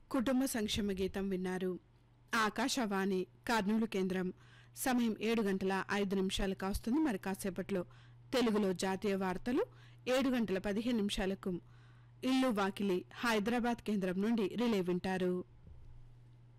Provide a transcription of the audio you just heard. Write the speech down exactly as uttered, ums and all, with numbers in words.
కుటుంబ సంక్షేమ గీతం విన్నారు. ఆకాశవాణి కర్నూలు కేంద్రం. సమయం ఏడు గంటల ఐదు నిమిషాలు కావస్తుంది. మరి కాసేపట్లో తెలుగులో జాతీయ వార్తలు. ఏడు గంటల పదిహేను నిమిషాలకు ఇల్లు వాకిలి హైదరాబాద్ కేంద్రం నుండి రిలే వింటారు.